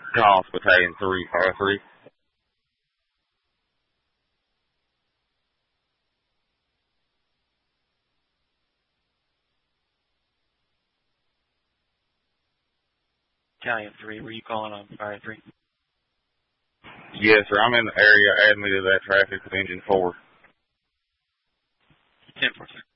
Golf Battalion 3, Fire 3. Battalion 3, were you calling on Fire 3? Yes, sir. I'm in the area. Add me to that traffic with engine 4. 10-4, sir.